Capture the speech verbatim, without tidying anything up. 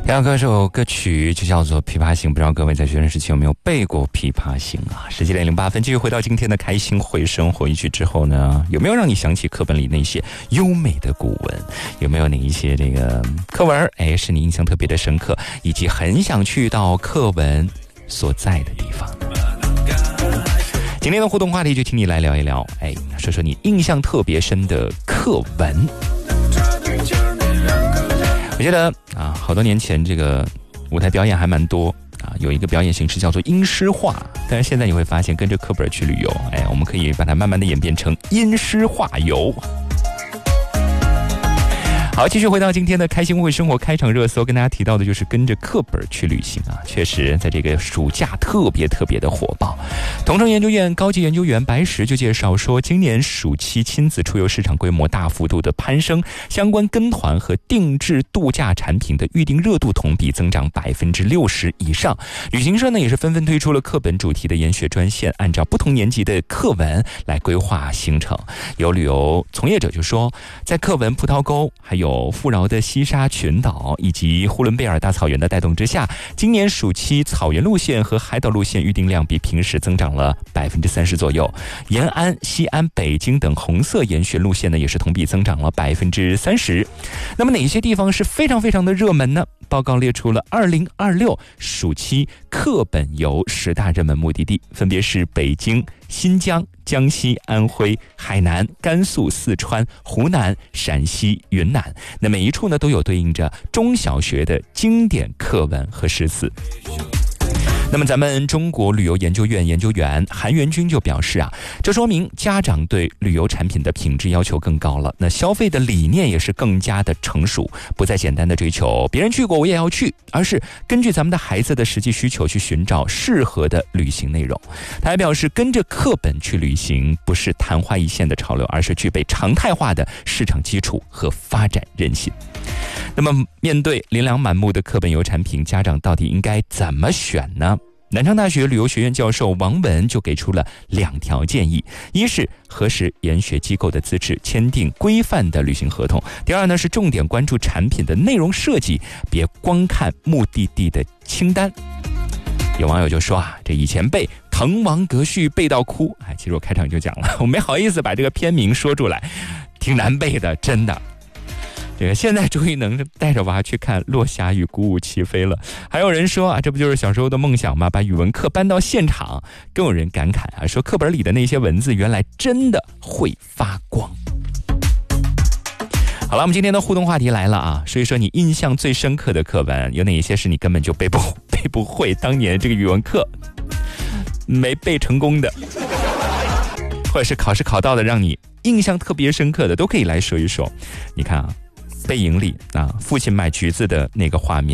第二个首歌曲就叫做《琵琶行》，不知道各位在学生时期有没有背过《琵琶行》啊？十七点零八分，继续回到今天的开心会生活一曲之后呢，有没有让你想起课本里那些优美的古文？有没有哪一些这个课文，哎，是你印象特别的深刻，以及很想去到课文所在的地方？今天的互动话题就请你来聊一聊，哎，说说你印象特别深的课文。我觉得啊，好多年前这个舞台表演还蛮多啊，有一个表演形式叫做音诗画，但是现在你会发现跟着课本去旅游，哎，我们可以把它慢慢的演变成音诗画游。好，继续回到今天的开心会生活开场热搜，跟大家提到的就是跟着课本去旅行啊，确实在这个暑假特别特别的火爆。同城研究院高级研究员白石就介绍说，今年暑期亲子出游市场规模大幅度的攀升，相关跟团和定制度假产品的预订热度同比增长百分之六十以上。旅行社呢也是纷纷推出了课本主题的研学专线，按照不同年级的课文来规划行程。有旅游从业者就说，在课文葡萄沟还有有富饶的西沙群岛以及呼伦贝尔大草原的带动之下，今年暑期草原路线和海岛路线预订量比平时增长了百分之三十左右。延安、西安、北京等红色研学路线呢，也是同比增长了百分之三十。那么哪些地方是非常非常的热门呢？报告列出了二零二六暑期课本游十大热门目的地，分别是北京、新疆、江西、安徽、海南、甘肃、四川、湖南、陕西、云南。那每一处呢都有对应着中小学的经典课文和诗词。那么咱们中国旅游研究院研究员韩元军就表示啊，这说明家长对旅游产品的品质要求更高了，那消费的理念也是更加的成熟，不再简单的追求别人去过我也要去，而是根据咱们的孩子的实际需求去寻找适合的旅行内容。他还表示，跟着课本去旅行不是昙花一现的潮流，而是具备常态化的市场基础和发展韧性。那么面对琳琅满目的课本游产品，家长到底应该怎么选呢？南昌大学旅游学院教授王文就给出了两条建议：一是核实研学机构的资质，签订规范的旅行合同；第二呢是重点关注产品的内容设计，别光看目的地的清单。有网友就说啊，这以前背滕王阁序背到哭，哎，其实我开场就讲了，我没好意思把这个片名说出来，挺难背的，真的。这个现在终于能带着娃去看《落霞与鼓舞齐飞》了。还有人说啊，这不就是小时候的梦想吗？把语文课搬到现场。更有人感慨啊，说课本里的那些文字原来真的会发光。好了，我们今天的互动话题来了啊，说一说你印象最深刻的课文，有哪一些是你根本就背不背不会，当年这个语文课没背成功的，或者是考试考到的让你印象特别深刻的，都可以来说一说。你看啊，背影里啊，父亲买橘子的那个画面。